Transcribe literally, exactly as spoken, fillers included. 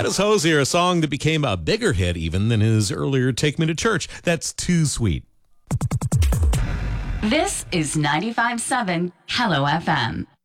Dennis Hosier, a song that became a bigger hit even than his earlier Take Me to Church. That's Too Sweet. This is ninety-five point seven Hello F M.